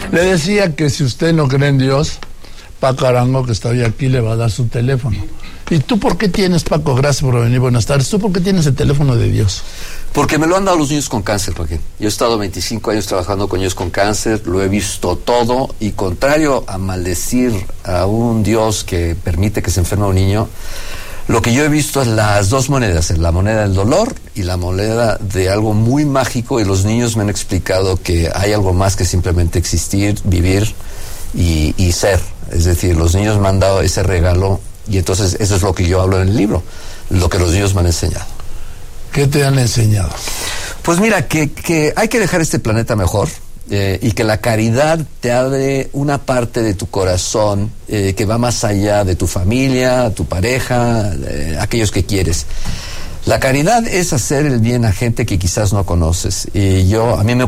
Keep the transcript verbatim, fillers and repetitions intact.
Le decía que si usted no cree en Dios, Paco Arango, que está hoy aquí, le va a dar su teléfono. ¿Y tú por qué tienes, Paco? Gracias por venir, buenas tardes. ¿Tú por qué tienes el teléfono de Dios? Porque me lo han dado los niños con cáncer, Joaquín. Yo he estado veinticinco años trabajando con niños con cáncer, lo he visto todo, y contrario a maldecir a un Dios que permite que se enferme un niño, lo que yo he visto es las dos monedas, la moneda del dolor y la moneda de algo muy mágico, y los niños me han explicado que hay algo más que simplemente existir, vivir y, y ser. Es decir, los niños me han dado ese regalo, y entonces eso es lo que yo hablo en el libro, lo que los niños me han enseñado. ¿Qué te han enseñado? Pues mira, que, que hay que dejar este planeta mejor, eh, y que la caridad te abre una parte de tu corazón eh, que va más allá de tu familia, tu pareja, eh, aquellos que quieres. La caridad es hacer el bien a gente que quizás no conoces. Y yo, a mí me